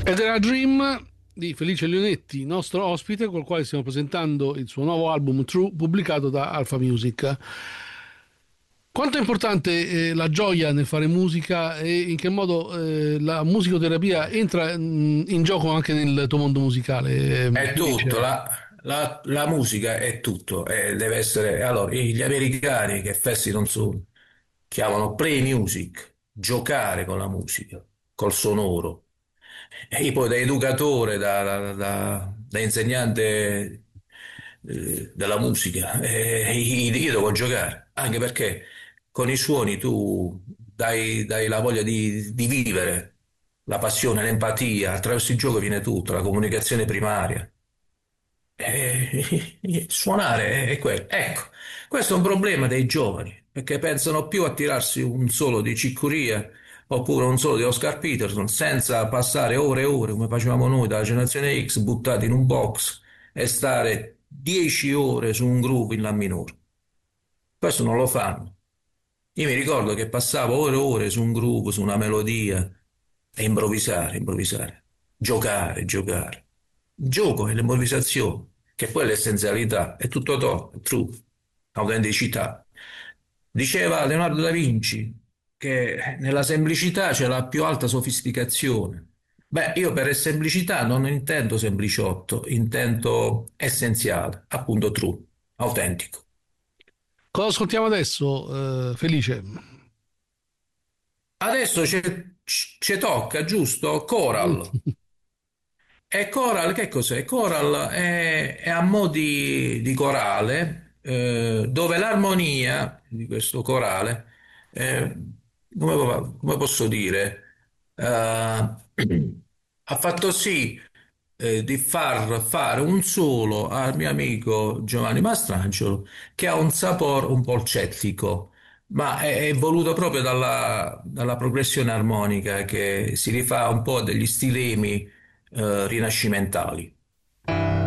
Ed era Dream di Felice Leonetti, nostro ospite, col quale stiamo presentando il suo nuovo album True, pubblicato da Alpha Music. Quanto è importante la gioia nel fare musica e in che modo la musicoterapia entra in gioco anche nel tuo mondo musicale, È tutto, Felice? la musica è tutto, deve essere. Allora, gli americani che fessi non sono, chiamano play music, giocare con la musica, col sonoro. E io poi da educatore, da insegnante della musica, io devo giocare, anche perché con i suoni tu dai la voglia di vivere, la passione, l'empatia, attraverso il gioco viene tutto, la comunicazione primaria. Suonare è quello. Ecco, questo è un problema dei giovani, perché pensano più a tirarsi un solo di Ciccuria oppure un solo di Oscar Peterson, senza passare ore e ore, come facevamo noi dalla generazione X, buttati in un box e stare 10 ore su un groove in La minore. Questo non lo fanno. Io mi ricordo che passavo ore e ore su un groove, su una melodia e improvvisare, improvvisare, giocare, giocare. Il gioco e l'improvvisazione, che poi è l'essenzialità, è tutto è true, autenticità. Diceva Leonardo da Vinci che nella semplicità c'è la più alta sofisticazione. Beh, io per semplicità non intendo sempliciotto, intendo essenziale, appunto true, autentico. Cosa ascoltiamo adesso, Felice? Adesso ci tocca, giusto? Mm. Coral. E Coral, che cos'è? Coral è a mo' di corale, dove l'armonia di questo corale, eh, come posso dire, ha fatto sì, di far fare un solo al mio amico Giovanni Mastrangelo, che ha un sapore un po' celtico, ma è voluto proprio dalla progressione armonica che si rifà un po' degli stilemi rinascimentali.